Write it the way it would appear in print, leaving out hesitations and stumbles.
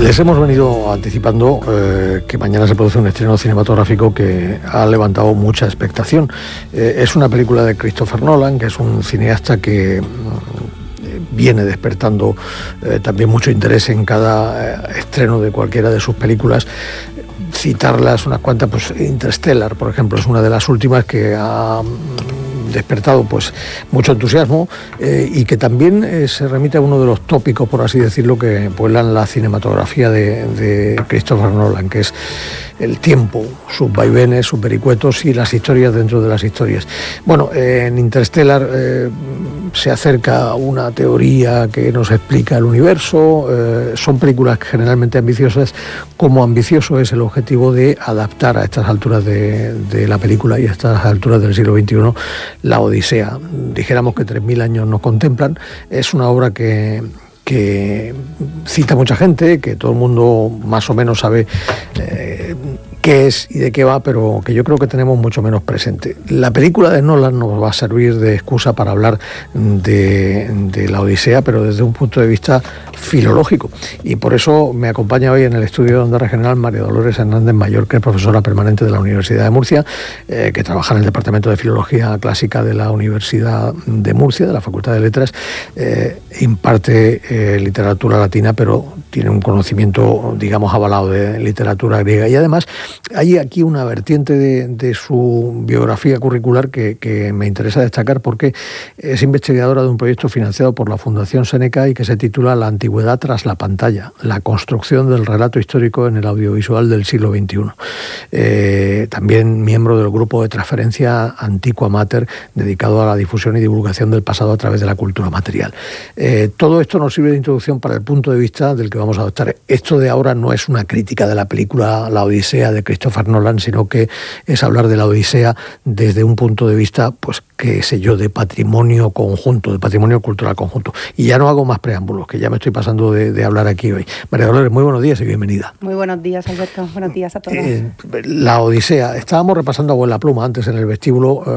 Les hemos venido anticipando que mañana se produce un estreno cinematográfico que ha levantado mucha expectación. Es una película de Christopher Nolan, que es un cineasta que viene despertando también mucho interés en cada estreno de cualquiera de sus películas. Citarlas unas cuantas, pues Interstellar, por ejemplo, es una de las últimas que ha despertado pues mucho entusiasmo y que también se remite a uno de los tópicos, por así decirlo, que vuelan la cinematografía de Christopher Nolan, que es el tiempo, sus vaivenes, sus vericuetos y las historias dentro de las historias. Bueno, en Interstellar se acerca a una teoría que nos explica el universo. Son películas generalmente ambiciosas. Como ambicioso es el objetivo de adaptar a estas alturas de la película y a estas alturas del siglo XXI la Odisea. Dijéramos que 3.000 años nos contemplan. Es una obra que cita mucha gente, que todo el mundo más o menos sabe qué es y de qué va, pero que yo creo que tenemos mucho menos presente. La película de Nolan nos va a servir de excusa para hablar de la Odisea, pero desde un punto de vista filológico. Y por eso me acompaña hoy en el estudio de Onda Regional María Dolores Hernández Mayor, que es profesora permanente de la Universidad de Murcia, que trabaja en el Departamento de Filología Clásica de la Universidad de Murcia, de la Facultad de Letras, imparte literatura latina, pero tiene un conocimiento, digamos, avalado de literatura griega. Y además hay aquí una vertiente de su biografía curricular que me interesa destacar, porque es investigadora de un proyecto financiado por la Fundación Seneca y que se titula La antigüedad tras la pantalla, la construcción del relato histórico en el audiovisual del siglo XXI. También miembro del grupo de transferencia Antiqua Mater, dedicado a la difusión y divulgación del pasado a través de la cultura material. Todo esto nos sirve de introducción para el punto de vista del que vamos a adoptar. Esto de ahora no es una crítica de la película La Odisea de Christopher Nolan, sino que es hablar de la Odisea desde un punto de vista, pues, qué sé yo, de patrimonio conjunto, de patrimonio cultural conjunto. Y ya no hago más preámbulos, que ya me estoy pasando de hablar aquí hoy. María Dolores, muy buenos días y bienvenida. Muy buenos días, Alberto. Buenos días a todos. La Odisea. Estábamos repasando a vuela pluma antes en el vestíbulo